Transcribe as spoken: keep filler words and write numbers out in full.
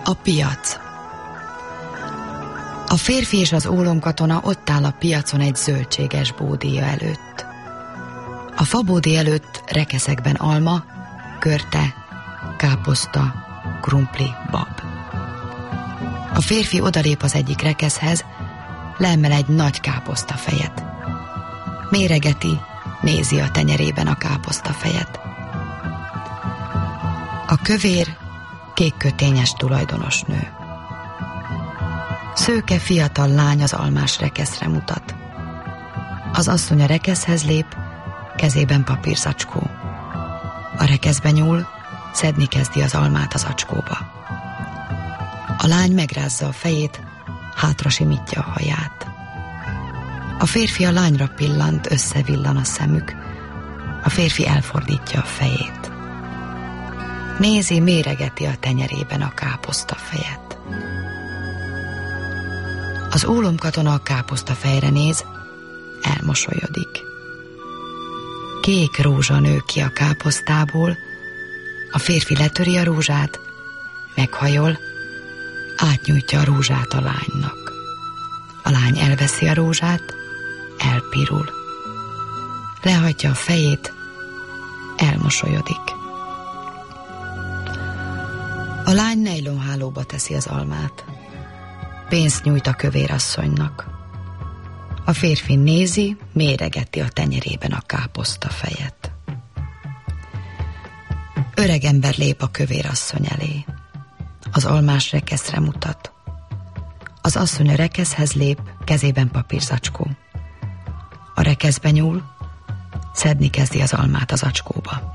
A piac. A férfi és az ólomkatona ott áll a piacon egy zöldséges bódéja előtt. A fabódé előtt rekeszekben alma, körte, káposzta, krumpli, bab. A férfi odalép az egyik rekeszhez, leemel egy nagy káposztafejet. Méregeti, nézi a tenyerében a káposztafejet. A kövér, kékkötényes tulajdonos nő. Szőke fiatal lány az almás rekeszre mutat. Az asszony a rekeszhez lép, kezében papírzacskó. A rekeszbe nyúl, szedni kezdi az almát az acskóba. A lány megrázza a fejét, hátra simítja a haját. A férfi a lányra pillant, összevillan a szemük. A férfi elfordítja a fejét. Nézi, méregeti a tenyerében a káposztafejet. Az ólomkatona a káposztafejre néz, elmosolyodik. Kék rózsa nő ki a káposztából, a férfi letöri a rózsát, meghajol, átnyújtja a rózsát a lánynak. A lány elveszi a rózsát, elpirul. Lehajtja a fejét, elmosolyodik. A lány nejlonhálóba teszi az almát. Pénzt nyújt a kövérasszonynak. A férfi nézi, méregeti a tenyerében a káposztafejet. Öregember lép a kövérasszony elé. Az almás rekeszre mutat. Az asszony a rekeszhez lép, kezében papírzacskó. A rekeszbe nyúl, szedni kezdi az almát az acskóba.